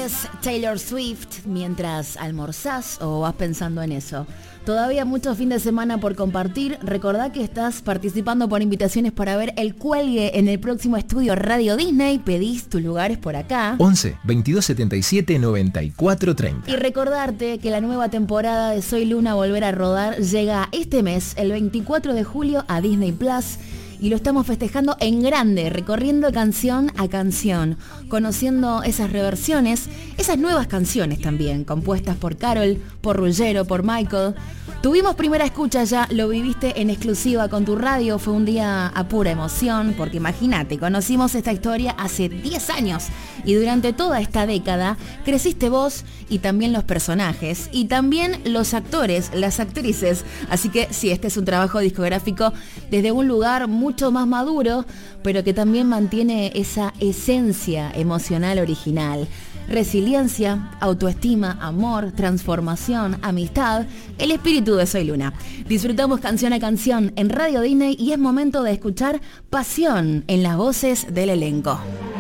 es Taylor Swift mientras almorzás o vas pensando en eso. Todavía mucho fin de semana por compartir. Recordá que estás participando por invitaciones para ver El Cuelgue en el próximo estudio Radio Disney. Pedís tus lugares por acá. 11 22 77 94 30. Y recordarte que la nueva temporada de Soy Luna Volver a Rodar llega este mes, el 24 de julio, a Disney Plus. Y lo estamos festejando en grande, recorriendo canción a canción, conociendo esas reversiones, esas nuevas canciones también, compuestas por Carol, por Ruggiero, por Michael. Tuvimos primera escucha ya, lo viviste en exclusiva con tu radio, fue un día a pura emoción, porque imagínate, conocimos esta historia hace 10 años y durante toda esta década creciste vos y también los personajes y también los actores, las actrices. Así que sí, este es un trabajo discográfico desde un lugar mucho más maduro, pero que también mantiene esa esencia emocional original. Resiliencia, autoestima, amor, transformación, amistad, el espíritu de Soy Luna. Disfrutamos canción a canción en Radio Disney y es momento de escuchar Pasión en las voces del elenco.